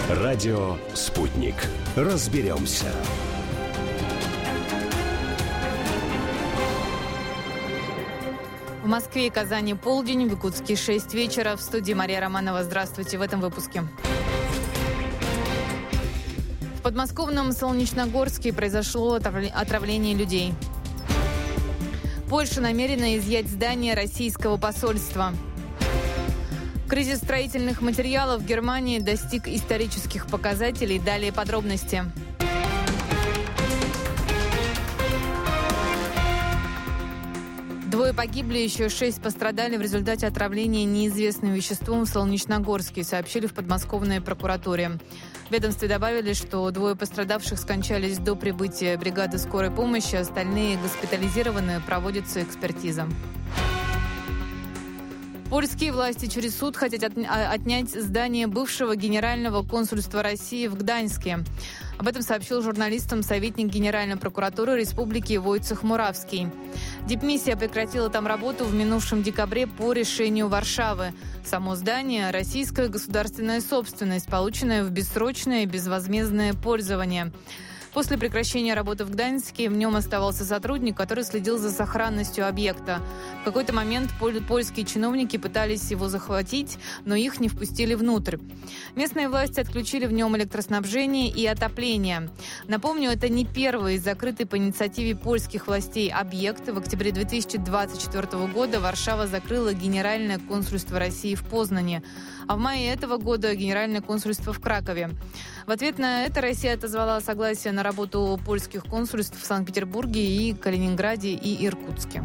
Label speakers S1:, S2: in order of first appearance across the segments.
S1: Радио «Спутник». Разберемся.
S2: В Москве и Казани полдень, в Якутске 6 вечера. В студии Мария Романова. Здравствуйте в этом выпуске. В подмосковном Солнечногорске произошло отравление людей. Польша намерена изъять здание российского посольства. Кризис строительных материалов в Германии достиг исторических показателей. Далее подробности. Двое погибли, еще 6 пострадали в результате отравления неизвестным веществом в Солнечногорске, сообщили в подмосковной прокуратуре. В ведомстве добавили, что двое пострадавших скончались до прибытия бригады скорой помощи, остальные госпитализированы, проводится экспертиза. Польские власти через суд хотят отнять здание бывшего Генерального консульства России в Гданьске. Об этом сообщил журналистам советник Генеральной прокуратуры Республики Войцех Муравский. Дипмиссия прекратила там работу в минувшем декабре по решению Варшавы. Само здание – российская государственная собственность, полученная в бессрочное и безвозмездное пользование. После прекращения работы в Гданьске в нем оставался сотрудник, который следил за сохранностью объекта. В какой-то момент польские чиновники пытались его захватить, но их не впустили внутрь. Местные власти отключили в нем электроснабжение и отопление. Напомню, это не первый закрытый по инициативе польских властей объект. В октябре 2024 года Варшава закрыла Генеральное консульство России в Познане, а в мае этого года Генеральное консульство в Кракове. В ответ на это Россия отозвала согласие на работу польских консульств в Санкт-Петербурге и Калининграде и Иркутске.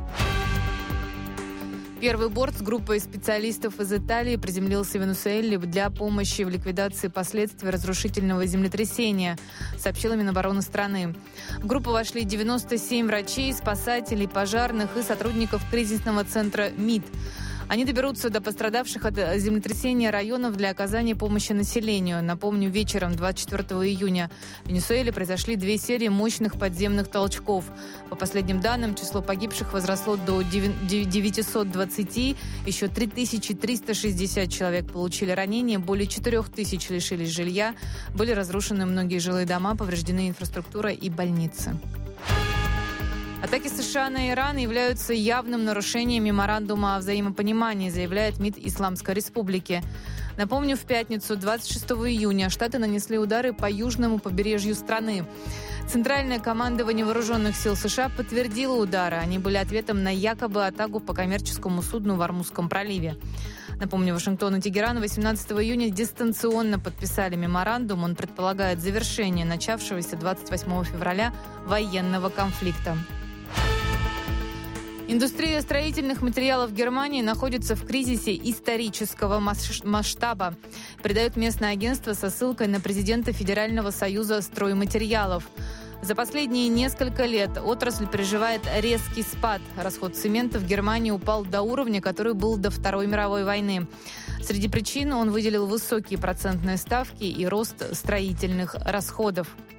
S2: Первый борт с группой специалистов из Италии приземлился в Венесуэле для помощи в ликвидации последствий разрушительного землетрясения, сообщила Минобороны страны. В группу вошли 97 врачей, спасателей, пожарных и сотрудников кризисного центра МИД. Они доберутся до пострадавших от землетрясения районов для оказания помощи населению. Напомню, вечером 24 июня в Венесуэле произошли 2 серии мощных подземных толчков. По последним данным, число погибших возросло до 920, еще 3360 человек получили ранения, более 4000 лишились жилья, были разрушены многие жилые дома, повреждены инфраструктура и больницы. Атаки США на Иран являются явным нарушением меморандума о взаимопонимании, заявляет МИД Исламской Республики. Напомню, в пятницу, 26 июня, Штаты нанесли удары по южному побережью страны. Центральное командование вооруженных сил США подтвердило удары. Они были ответом на якобы атаку по коммерческому судну в Ормузском проливе. Напомню, Вашингтон и Тегеран 18 июня дистанционно подписали меморандум. Он предполагает завершение начавшегося 28 февраля военного конфликта. Индустрия строительных материалов в Германии находится в кризисе исторического масштаба, передает местное агентство со ссылкой на президента Федерального союза стройматериалов. За последние несколько лет отрасль переживает резкий спад. Расход цемента в Германии упал до уровня, который был до Второй мировой войны. Среди причин он выделил высокие процентные ставки и рост строительных расходов.